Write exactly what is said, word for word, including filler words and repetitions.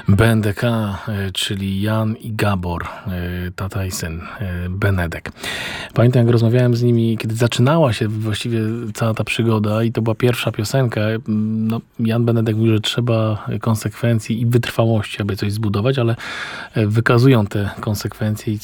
B N D K, e, czyli Jan i Gabor, e, tata i syn, e, Benedek. Pamiętam, jak rozmawiałem z nimi, kiedy zaczynała się właściwie cała ta przygoda i to była pierwsza piosenka. No, Jan Benedek mówił, że trzeba konsekwencji i wytrwałości, aby coś zbudować, ale e, wykazują te konsekwencje i